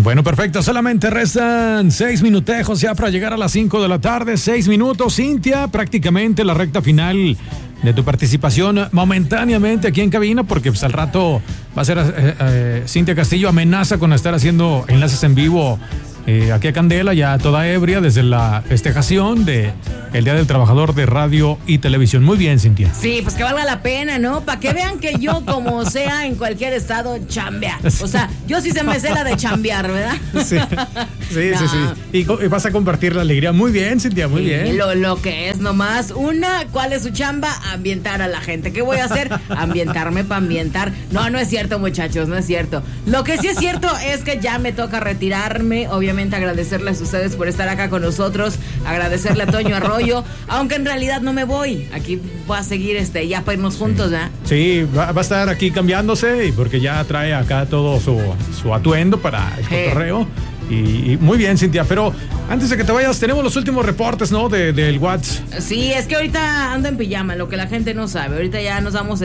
Bueno, perfecto. Solamente restan 6 minutejos ya para llegar a las 5 de la tarde. 6 minutos, Cintia. Prácticamente la recta final de tu participación momentáneamente aquí en cabina, porque pues al rato va a ser Cintia Castillo amenaza con estar haciendo enlaces en vivo aquí a Candela, ya toda ebria, desde la festejación de el Día del Trabajador de Radio y Televisión. Muy bien, Cintia. Sí, pues que valga la pena, ¿no? Para que vean que yo, como sea, en cualquier estado, chambea. O sea, yo sí se me sé la de chambear, ¿verdad? Sí, sí, no. Sí. Y vas a compartir la alegría. Muy bien, Cintia, muy bien. Lo que es nomás ¿cuál es su chamba? Ambientar a la gente. ¿Qué voy a hacer? Ambientarme para ambientar. No es cierto, muchachos, no es cierto. Lo que sí es cierto es que ya me toca retirarme. Obviamente agradecerles a ustedes por estar acá con nosotros, agradecerle a Toño Arroyo, aunque en realidad no me voy. Aquí voy a seguir ya para irnos juntos, ¿verdad? Sí, va a estar aquí cambiándose, porque ya trae acá todo su atuendo para el cotorreo. Y muy bien, Cintia, pero antes de que te vayas, tenemos los últimos reportes, ¿no? Del WhatsApp. Sí, es que ahorita ando en pijama, lo que la gente no sabe. Ahorita ya nos vamos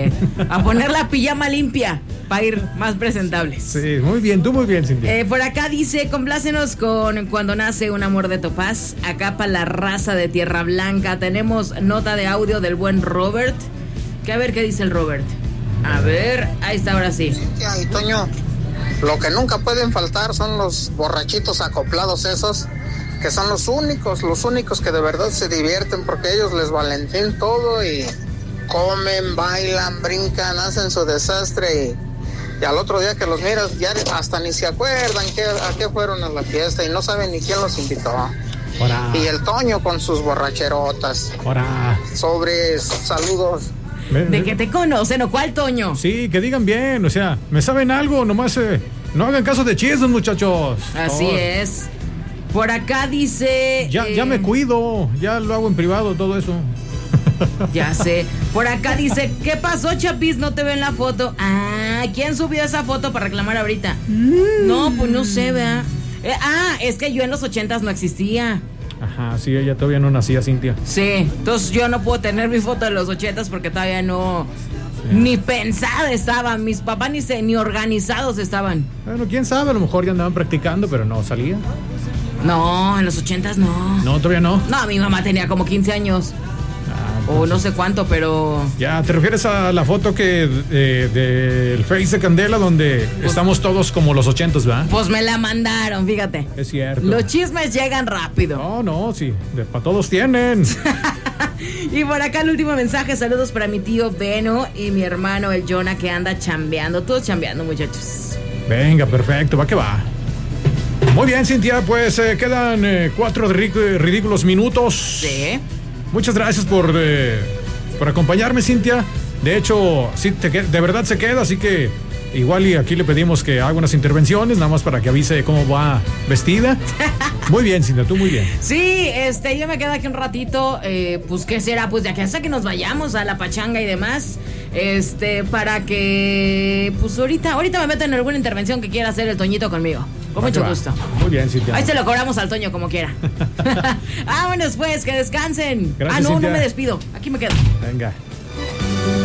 a poner la pijama limpia para ir más presentables. Sí, muy bien, tú muy bien, Cintia. Por acá dice, complácenos con Cuando nace un amor de Topaz. Acá para la raza de Tierra Blanca. Tenemos nota de audio del buen Robert. Que a ver qué dice el Robert. A ver, ahí está, ahora sí. Cintia y Toño, lo que nunca pueden faltar son los borrachitos acoplados esos, que son los únicos que de verdad se divierten, porque ellos les valentín todo y comen, bailan, brincan, hacen su desastre y al otro día que los miras ya hasta ni se acuerdan a qué fueron a la fiesta y no saben ni quién los invitó. Hola. Y el Toño con sus borracherotas. Hola. Sobres, saludos. ¿De qué te conocen o cuál, Toño? Sí, que digan bien, o sea, ¿me saben algo? Nomás no hagan caso de chismes, muchachos. Así es. Por acá dice... Ya me cuido, ya lo hago en privado, todo eso. Ya sé. Por acá dice, ¿qué pasó, Chapis? No te veo en la foto. Ah, ¿quién subió esa foto para reclamar ahorita? No, pues no sé, ¿verdad? Es que yo en los 80s no existía. Ajá, sí, ella todavía no nacía, Cintia. Sí, entonces yo no puedo tener mi foto de los 80s porque todavía no... Sí. Ni pensada estaba, mis papás ni organizados estaban. Bueno, quién sabe, a lo mejor ya andaban practicando, pero no salía. No, en los 80s no. No, todavía no. No, mi mamá tenía como 15 años. O no sé cuánto, pero... Ya, ¿te refieres a la foto que del Face de Candela donde estamos todos como los 80s, ¿verdad? Pues me la mandaron, fíjate. Es cierto. Los chismes llegan rápido. No, sí, para todos tienen. Y por acá el último mensaje, saludos para mi tío Beno y mi hermano el Jonah, que anda chambeando, todos chambeando, muchachos. Venga, perfecto, va que va. Muy bien, Cintia, pues quedan 4 ridículos minutos. Sí. Muchas gracias por acompañarme, Cintia. De hecho, sí, de verdad se queda, así que igual y aquí le pedimos que haga unas intervenciones, nada más para que avise cómo va vestida. Muy bien, Cintia, tú muy bien. Sí, yo me quedo aquí un ratito, pues ¿qué será? Pues de aquí hasta que nos vayamos a la pachanga y demás, para que, pues ahorita me meto en alguna intervención que quiera hacer el Toñito conmigo. Con mucho gusto. Muy bien, Cintia. Ahí se lo cobramos al Toño como quiera. Vámonos pues, que descansen. Gracias, no Cintia. me despido. Aquí me quedo. Venga.